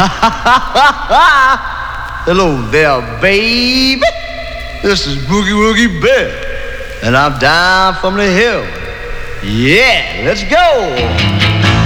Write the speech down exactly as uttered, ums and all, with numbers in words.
Hello there, baby. This is Boogie Woogie Bear, and I'm down from the hill. Yeah, let's go.